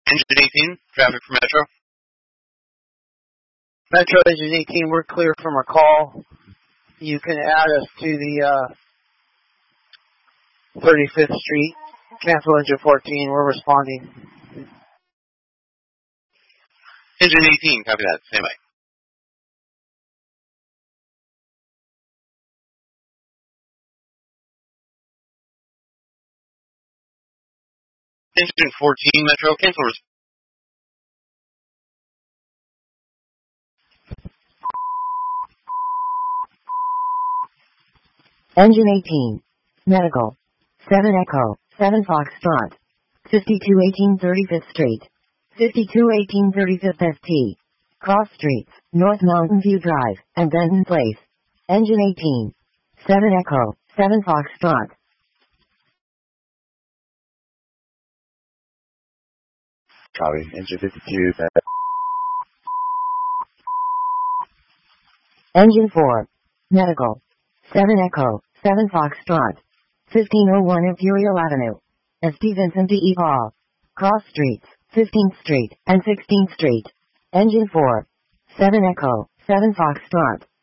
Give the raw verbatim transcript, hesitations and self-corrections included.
Engine eighteen, traffic for Metro. Metro Engine eighteen, we're clear from our call. You can add us to the uh, thirty-fifth Street. Cancel engine fourteen, we're responding. Engine eighteen, copy that. Stand by. Engine fourteen, Metro, cancel. Res- Engine eighteen. Medical. seven Echo. seven Foxtrot. fifty-two eighteen thirty-fifth Street. fifty-two eighteen thirty-fifth S T. Cross Streets, North Mountain View Drive, and Benton Place. Engine eighteen. seven Echo. seven Foxtrot. Copy. Engine fifty-two. Engine four. Medical. seven Echo. seven Foxtrot. fifteen oh one Imperial Avenue. S T Vincent D. Hall. Cross Streets, fifteenth Street and sixteenth Street. Engine four. seven Echo. seven Foxtrot.